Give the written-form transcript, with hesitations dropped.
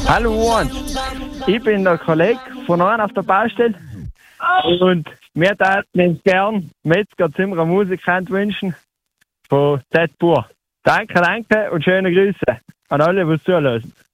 Hallo, ich bin der Kollege von euch auf der Baustelle und wir täten uns gern Metzger Zimmerer Musikant wünschen von Z Pur. Danke und schöne Grüße an alle, die zuhören.